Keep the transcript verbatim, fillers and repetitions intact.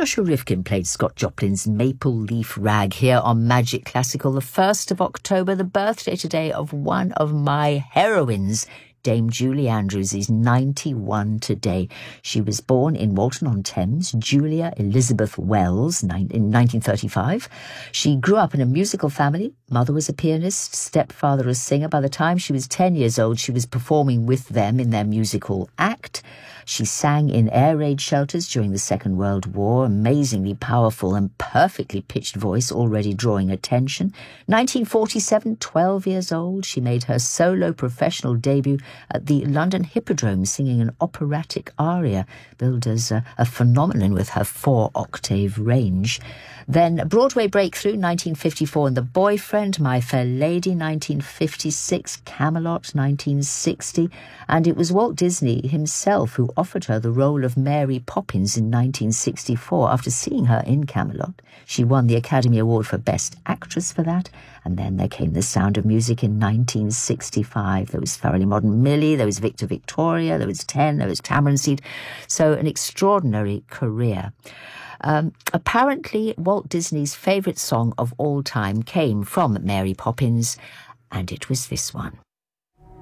Joshua Rifkin played Scott Joplin's Maple Leaf Rag here on Magic Classical, the first of October, the birthday today of one of my heroines. Dame Julie Andrews is ninety-one today. She was born in Walton-on-Thames, Julia Elizabeth Wells, in nineteen thirty-five. She grew up in a musical family. Mother was a pianist, stepfather a singer. By the time she was ten years old, she was performing with them in their musical act. She sang in air raid shelters during the Second World War, amazingly powerful and perfectly pitched voice already drawing attention. nineteen forty-seven, twelve years old, she made her solo professional debut at the London Hippodrome singing an operatic aria, billed as a, a phenomenon with her four-octave range. Then a Broadway breakthrough, nineteen fifty-four, in The Boyfriend, My Fair Lady, nineteen fifty-six, Camelot, nineteen sixty, and it was Walt Disney himself who offered her the role of Mary Poppins in nineteen sixty-four. After seeing her in Camelot, she won the Academy Award for Best Actress for that, and then there came The Sound of Music in nineteen sixty-five. There was Thoroughly Modern Millie, there was Victor Victoria, there was Ten, there was Tamarind Seed. So an extraordinary career. Um, apparently, Walt Disney's favourite song of all time came from Mary Poppins, and it was this one.